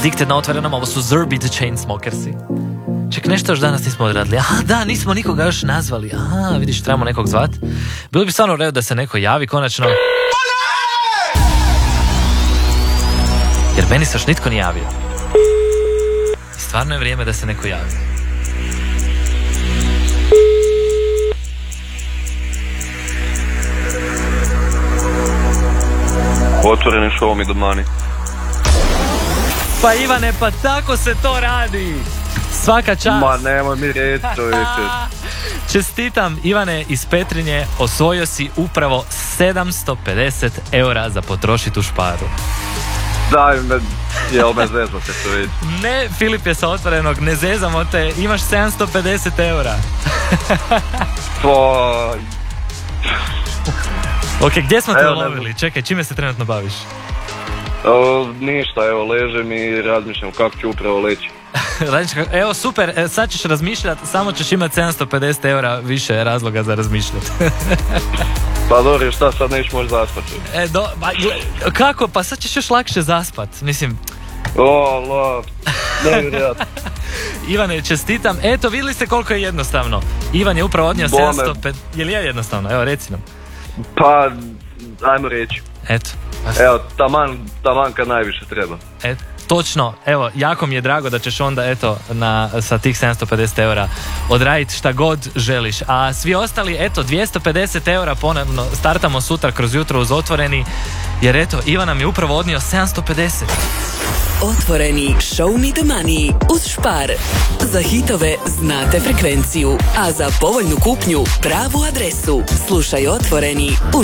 Addicted na Otvorenom, ovo su Zerby the Chainsmokersi. Ček, nešto još danas nismo odradili. Aha, da, nismo nikoga još nazvali. Aha, vidiš, trebamo nekog zvat. Bilo bi stvarno u redu da se neko javi konačno. Jer meni se još nitko nije javio. I stvarno je vrijeme da se neko javi. Otvoreni show mi domani. Pa Ivane, pa tako se to radi. Svaka čast. Ma nemoj mi reći, čovječe. Čestitam, Ivane iz Petrinje, osvojio si upravo 750 eura za potrošiti u Sparu. Daj me, jel me zezate to već? Ne, Filip je sa Otvorenog, ne zezamo te, imaš 750 eura. Pa... Ok, gdje smo te ulovili? Čekaj, čime se trenutno baviš? Ništa, evo, ležem i razmišljam kako ću upravo leći. Evo, super, sad ćeš razmišljati, samo ćeš imati 750 eura više razloga za razmišljati. Pa dobro, šta sad nećeš moći zaspati? Kako? Pa sad ćeš još lakše zaspat, mislim... nevjerojatno. Ivane, čestitam. Eto, vidjeli ste koliko je jednostavno. Ivan je upravo odnio 750... Je li je jednostavno? Evo, reci nam. Pa, ajmo reći. Eto. Evo, taman kad najviše treba. Točno, evo, jako mi je drago da ćeš onda, eto, sa tih 750 eura odraditi šta god želiš. A svi ostali, eto, 250 eura ponovno startamo sutra kroz jutro uz Otvoreni, jer eto, Ivan nam je upravo odnio 750. Otvoreni Show Me the Money uz Spar. Za hitove znate frekvenciju, a za povoljnu kupnju pravu adresu. Slušaj Otvoreni u